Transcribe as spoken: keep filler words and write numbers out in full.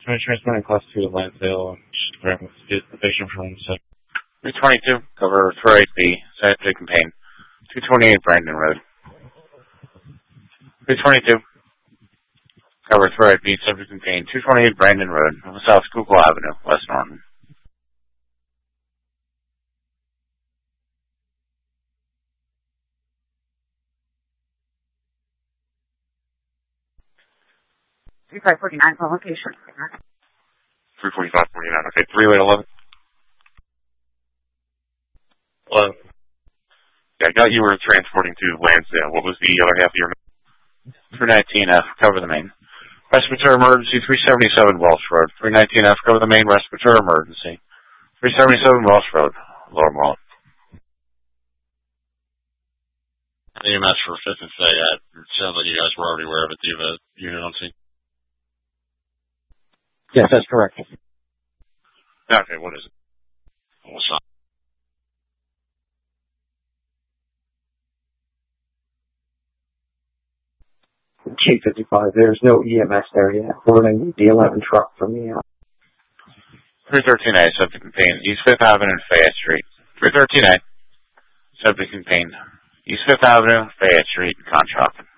twenty transmitting class two to Lansdale. Get the patient from set. three twenty-two, cover three oh eight B, subject in pain. two twenty-eight Brandon Road. three twenty-two, cover three oh eight B, subject in pain. two twenty-eight Brandon Road, South Schuylkill Avenue, West Norton. thirty-five forty-nine, call location. three forty-five forty-nine, okay, three oh eight eleven. Hello. Yeah, I got you were transporting to Lansdale. What was the other half of your... three nineteen F, cover the main. Respiratory emergency, three seventy-seven Welsh Road. three nineteen F, cover the main respiratory emergency. three seventy-seven Welsh Road, Lower Moreland. E M S for fifth and Fayette. It sounds like you guys were already aware of it. Do you have a unit on scene? Yes, that's correct. Okay, what is it? What's up? K fifty-five, there's no E M S there yet. We're going to need the eleven truck from the out. three thirteen A, subject in pain, East fifth Avenue and Fayette Street. three thirteen A, subject in pain, East fifth Avenue, Fayette Street, Conshohocken.